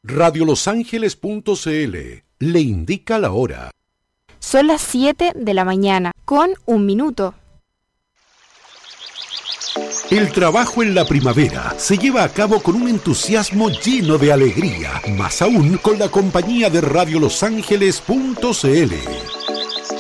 Radiolosangeles.cl le indica la hora. Son las 7 de la mañana, con 1 minuto. El trabajo en la primavera se lleva a cabo con un entusiasmo lleno de alegría, más aún con la compañía de Radiolosangeles.cl.